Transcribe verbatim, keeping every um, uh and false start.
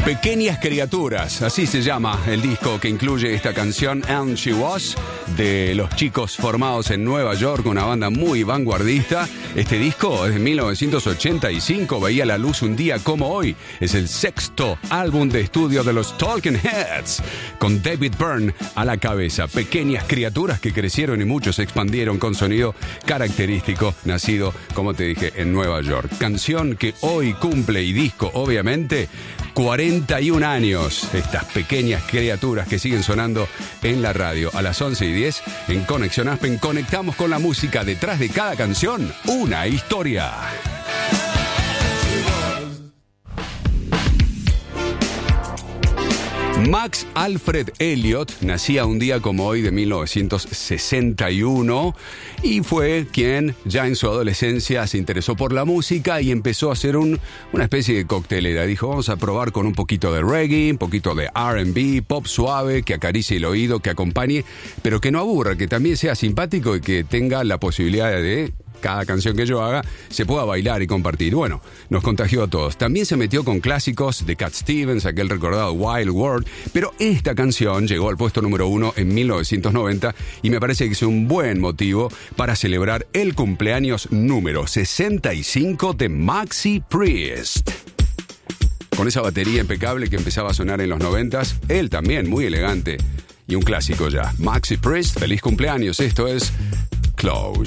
Pequeñas Criaturas, así se llama el disco que incluye esta canción And She Was, de los chicos formados en Nueva York, una banda muy vanguardista. Este disco es de mil novecientos ochenta y cinco, veía la luz un día como hoy. Es el sexto álbum de estudio de los Talking Heads, con David Byrne a la cabeza. Pequeñas criaturas que crecieron y muchos se expandieron con sonido característico, nacido, como te dije, en Nueva York. Canción que hoy cumple, y disco, obviamente, cuarenta y un años. Estas pequeñas criaturas que siguen sonando en la radio. A las once y diez, en Conexión Aspen, conectamos con la música. Detrás de cada canción, una historia. Max Alfred Elliot nacía un día como hoy de mil novecientos sesenta y uno y fue quien ya en su adolescencia se interesó por la música y empezó a hacer un, una especie de coctelera. Dijo, vamos a probar con un poquito de reggae, un poquito de R and B, pop suave, que acaricie el oído, que acompañe, pero que no aburra, que también sea simpático y que tenga la posibilidad de... cada canción que yo haga se pueda bailar y compartir. Bueno, nos contagió a todos. También se metió con clásicos de Cat Stevens, aquel recordado Wild World, pero esta canción llegó al puesto número uno en mil novecientos noventa y me parece que es un buen motivo para celebrar el cumpleaños número sesenta y cinco de Maxi Priest. Con esa batería impecable que empezaba a sonar en los noventas, él también muy elegante y un clásico ya. Maxi Priest, feliz cumpleaños. Esto es Close.